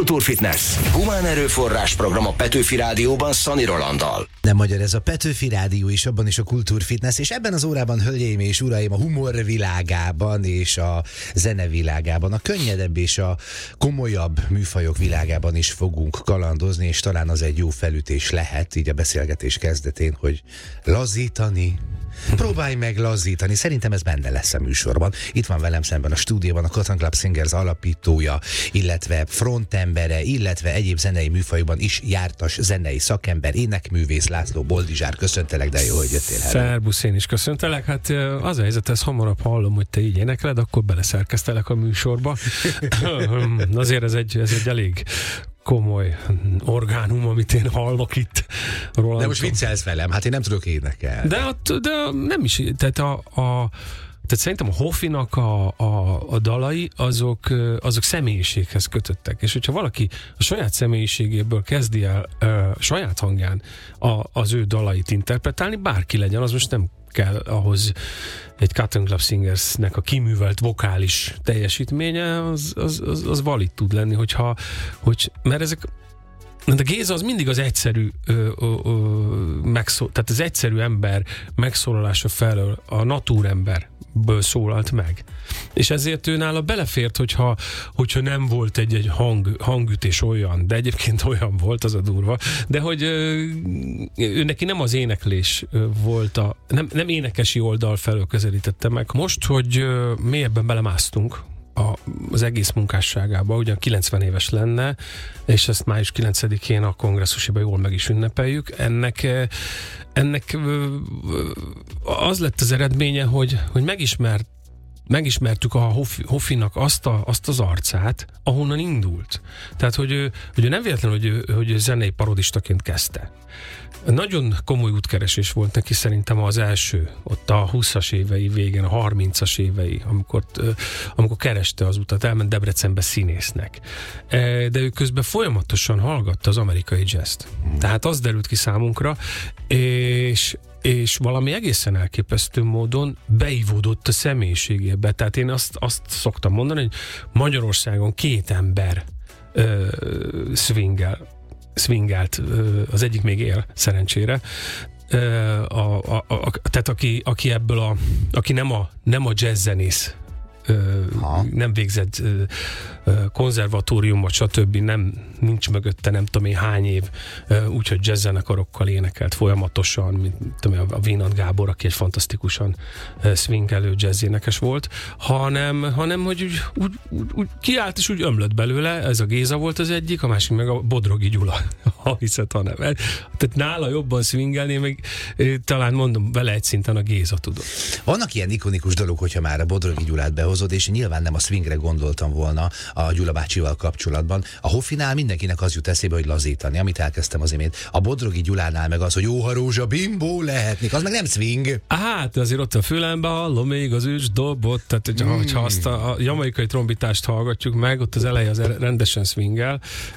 Kultúrfitness. Humán erőforrás program a Petőfi Rádióban Szani Rolanddal. Nem magyar ez a Petőfi Rádió is, abban is a Kultúrfitness, és ebben az órában, hölgyeim és uraim, a humor világában és a zene világában, a könnyedebb és a komolyabb műfajok világában is fogunk kalandozni, és talán az egy jó felütés lehet, így a beszélgetés kezdetén, hogy lazítani. Próbálj meg lazítani, szerintem ez benne lesz a műsorban. Itt van velem szemben a stúdióban a Cotton Club Singers alapítója, illetve frontembere, illetve egyéb zenei műfajokban is jártas zenei szakember, énekművész László Boldizsár. Köszöntelek, de jó, hogy jöttél. Szerbusz, én is köszöntelek. Hát az a helyzet, ez hamarabb hallom, hogy te így énekled, akkor beleszerkeztelek a műsorba. Azért ez egy elég komoly orgánum, amit én hallok itt. Rolandtól. De most viccelsz velem, hát én nem tudok énekelni. De nem is, tehát tehát szerintem a Hofinak a dalai, azok személyiséghez kötöttek. És hogyha valaki a saját személyiségéből kezdi el saját hangján az ő dalait interpretálni, bárki legyen, az most nem kell ahhoz egy Cotton Club Singersnek a kiművelt vokális teljesítménye, az valid tud lenni, mert a Géza az mindig az egyszerű tehát az egyszerű ember megszólalása felől a natúremberből szólalt meg. És ezért ő nála belefért, hogyha nem volt egy hangütés olyan, de egyébként olyan volt, az a durva, de hogy ő neki nem az éneklés volt, nem énekesi oldal felől közelítette meg. Most, hogy mélyebben belemásztunk az egész munkásságába, ugyan 90 éves lenne, és ezt május 9-én a kongresszusiban jól meg is ünnepeljük. Ennek az lett az eredménye, hogy megismertük a Hofinak azt az arcát, ahonnan indult. Tehát, hogy ő nem véletlenül, hogy ő zenei parodistaként kezdte. Nagyon komoly útkeresés volt neki szerintem az első, ott a 20-as évei végén, a 30-as évei, amikor kereste az utat, elment Debrecenbe színésznek. De ő közben folyamatosan hallgatta az amerikai jazzt. Tehát az derült ki számunkra, és valami egészen elképesztő módon beivódott a személyiségébe. Tehát én azt szoktam mondani, hogy Magyarországon 2 ember swingelt, az egyik még él, szerencsére. Tehát aki ebből aki nem a jazzzenész, nem végzett konzervatóriumot, stb. Nincs mögötte nem tudom én hány év, úgyhogy jazzzenekarokkal énekelt folyamatosan, mint a Vénant Gábor, aki egy fantasztikusan swingelő jazzénekes volt, hanem hogy úgy kiállt és úgy ömlött belőle. Ez a Géza volt az egyik, a másik meg a Bodrogi Gyula, ha hiszed, ha nem. Tehát nála jobban swingelni, meg talán mondom, vele egy szinten a Géza tudott. Vannak ilyen ikonikus dolgok, hogyha már a Bodrogi Gyulát behozod, és nyilván nem a swingre gondoltam volna a Gyula bácsival kapcsolatban. A Hofinál mindenkinek az jut eszébe, hogy lazítani, amit elkezdtem az imént. A Bodrogi Gyulánál meg az, hogy jó, ha rózsa bimbó lehetnék, az meg nem swing. Hát azért ott a fülembe hallom még az ős dobot, tehát hogyha azt a jamaikai trombitást hallgatjuk meg, ott az eleje az rendesen swingel,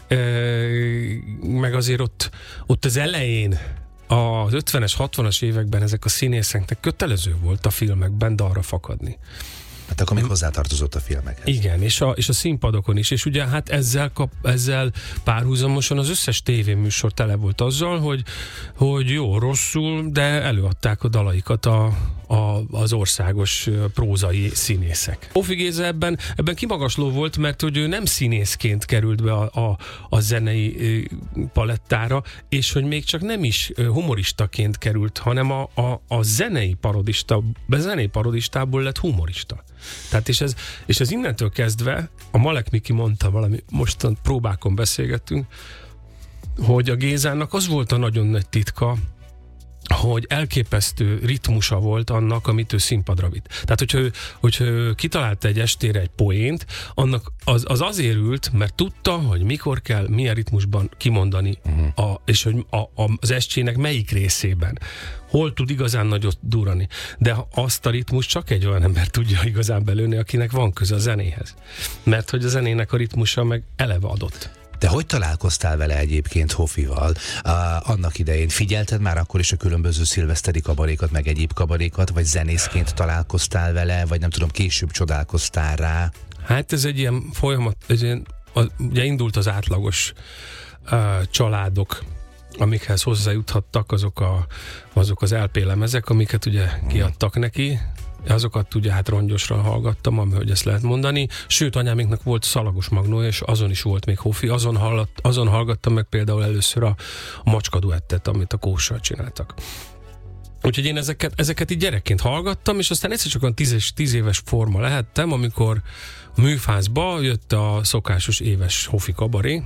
meg azért ott az elején az 50-es, 60-as években ezek a színészeknek kötelező volt a filmekben dalra fakadni. Hát akkor még hozzátartozott a filmekhez. Igen, és a színpadokon is. És ugye hát ezzel párhuzamosan az összes tévéműsor tele volt azzal, hogy jó, rosszul, de előadták a dalaikat az országos prózai színészek. Hofi Géza ebben kimagasló volt, mert hogy ő nem színészként került be a zenei palettára, és hogy még csak nem is humoristaként került, hanem a zenei parodistából lett humorista. Tehát és ez innentől kezdve, a Malek Miki mondta valami, mostan próbákon beszélgettünk, hogy a Gézának az volt a nagyon nagy titka, hogy elképesztő ritmusa volt annak, amit ő színpadra vitt. Tehát, hogyha ő kitalálta egy estére egy poént, annak az azért ült, mert tudta, hogy mikor kell, milyen ritmusban kimondani, és hogy az estjének melyik részében. Hol tud igazán nagyot durrani. De azt a ritmus csak egy olyan ember tudja igazán belőni, akinek van köze a zenéhez. Mert hogy a zenének a ritmusa meg eleve adott. Te hogy találkoztál vele egyébként Hofival? Annak idején figyelted már akkor is a különböző szilveszteri kabarékat, meg egyéb kabarékat, vagy zenészként találkoztál vele, vagy nem tudom, később csodálkoztál rá? Hát ez egy ilyen folyamat, ugye indult az átlagos családok, amikhez hozzájuthattak azok az LP lemezek, amiket ugye kiadtak neki. Azokat ugye hát rongyosra hallgattam, hogy ezt lehet mondani. Sőt, anyáminknak volt szalagos magnója, és azon is volt még hofi. Azon hallgattam meg például először a macska duettet, amit a Kóssal csináltak. Úgyhogy én ezeket így gyerekként hallgattam, és aztán egyszer csak olyan 10 éves forma lehettem, amikor a műfázba jött a szokásos éves hofi kabaré,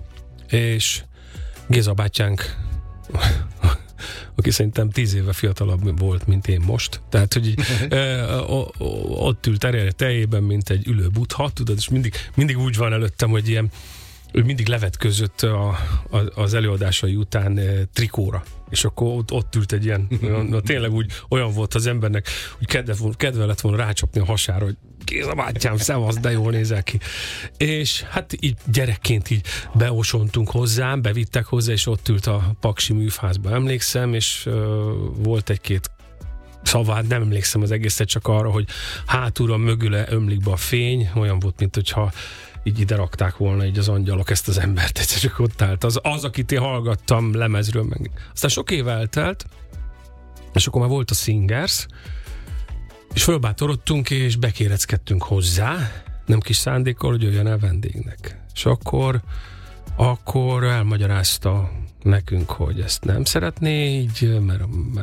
és Géza bátyánk, aki szerintem 10 éve fiatalabb volt, mint én most. Tehát, hogy ott ült erre teljében, mint egy ülő buddha, tudod, és mindig úgy van előttem, hogy ilyen, ő mindig levetközött az előadásai után trikóra. És akkor ott ült egy ilyen, tényleg úgy olyan volt az embernek, hogy kedve lett volna rácsapni a hasára, hogy Géza bátyám, szevasz, de jól nézel ki. És hát így gyerekként így beosontunk hozzám, bevittek hozzá, és ott ült a Paksi műfázba, emlékszem, és volt egy-két szavát, nem emlékszem az egészet, csak arra, hogy hátulra mögüle ömlik be a fény, olyan volt, mint hogyha így ide rakták volna így az angyalok ezt az embert, egyszer csak ott állt. Az, akit én hallgattam lemezről meg. Aztán sok év eltelt, és akkor már volt a Singers, és fölbátorodtunk, és bekéreckedtünk hozzá, nem kis szándékkal, hogy jöjjön el vendégnek. És akkor elmagyarázta nekünk, hogy ezt nem szeretné így, mert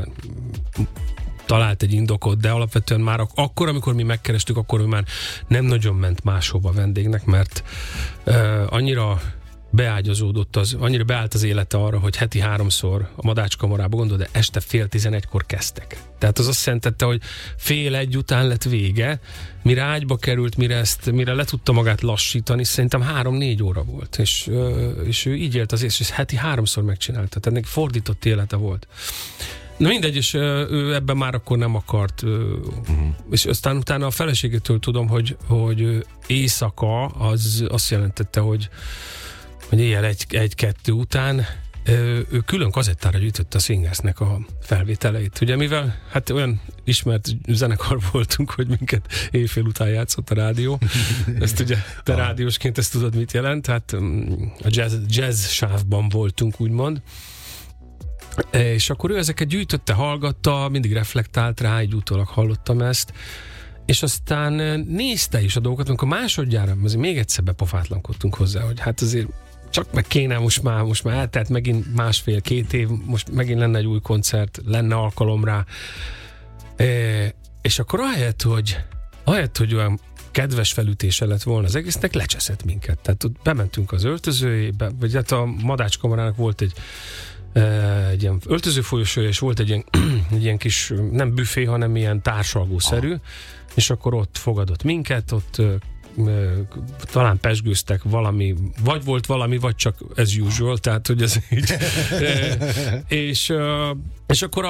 talált egy indokot, de alapvetően már akkor, amikor mi megkerestük, akkor ő már nem nagyon ment máshova vendégnek, mert annyira beágyazódott, annyira beállt az élete arra, hogy heti 3-szor a Madács Kamarába, gondol, de este 10:30-kor kezdtek. Tehát az azt jelentette, hogy 12:30 után lett vége, mire ágyba került, mire le tudta magát lassítani, szerintem 3-4 óra volt. És ő így élt az és heti 3-szor megcsinálta. Tehát neki fordított élete volt. Na mindegy, és ő ebben már akkor nem akart. És aztán utána a feleségétől tudom, hogy éjszaka az azt jelentette, hogy éjjel 1-2 után ő külön kazettára gyűjtötte a Singersnek a felvételeit. Ugye mivel hát olyan ismert zenekar voltunk, hogy minket éjfél után játszott a rádió. Ezt ugye te rádiósként ezt tudod, mit jelent? Hát a jazz sávban voltunk, úgymond. És akkor ő ezeket gyűjtötte, hallgatta, mindig reflektált rá, így utólag hallottam ezt, és aztán nézte is a dolgokat, amikor másodjára azért még egyszer bepofátlankodtunk hozzá, hogy hát azért csak meg kéne most már eltelt megint 1,5-2 év, most megint lenne egy új koncert, lenne alkalom rá. És akkor ahelyett, hogy olyan kedves felütése lett volna az egésznek, lecseszett minket. Tehát ott bementünk az öltözőjébe, vagy hát a Madács Kamarának volt egy ilyen öltözőfolyosója, és volt egy ilyen kis, nem büfé, hanem ilyen társalgószerű, és akkor ott fogadott minket, ott talán pezsgőztek valami, vagy volt valami, vagy csak as usual, tehát hogy ez így. És akkor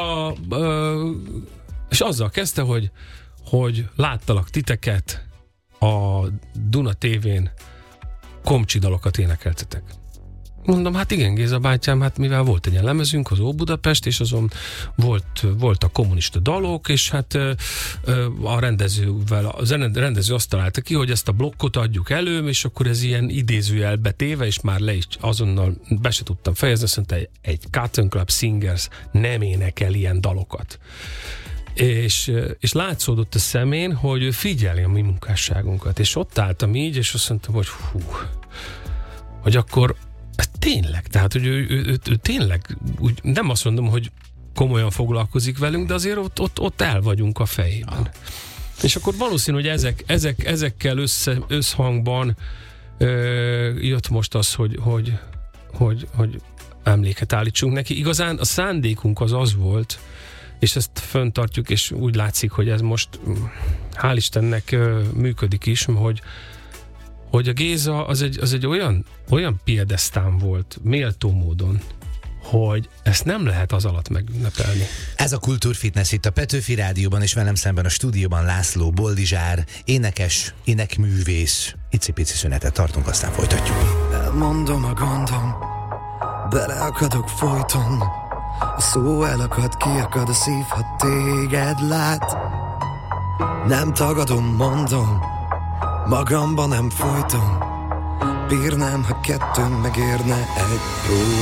és azzal kezdte, hogy láttalak titeket a Duna TV-n, komcsi dalokat énekeltetek. Mondom, hát igen, Géza bátyám, hát mivel volt egy ilyen lemezünk, az Óbudapest, és azon volt a kommunista dalok, és hát a rendező azt találta ki, hogy ezt a blokkot adjuk elő, és akkor ez ilyen idézőjelbe téve, és már le is azonnal be se tudtam fejezni, azt mondta, egy Cotton Club Singers nem énekel ilyen dalokat. És látszódott a szemén, hogy ő figyeli a mi munkásságunkat, és ott álltam így, és azt mondtam, hogy akkor tényleg, tehát, hogy ő tényleg, úgy, nem azt mondom, hogy komolyan foglalkozik velünk, de azért ott el vagyunk a fejében. És akkor valószínű, hogy ezekkel összhangban jött most az, hogy emléket állítsunk neki. Igazán a szándékunk az volt, és ezt fenntartjuk, és úgy látszik, hogy ez most hál' Istennek működik is, hogy a Géza az egy olyan piedesztán volt, méltó módon, hogy ezt nem lehet az alatt megünnepelni. Ez a Kultúrfitness itt a Petőfi Rádióban, és velem szemben a stúdióban László Boldizsár, énekes, énekművész. Icipici szünetet tartunk, aztán folytatjuk. Elmondom a gondom, beleakadok folyton, a szó elakad, kiakad a szív, ha téged lát. Nem tagadom, mondom, magamban nem folytom, bírnám, ha kettőn megérne egy próba.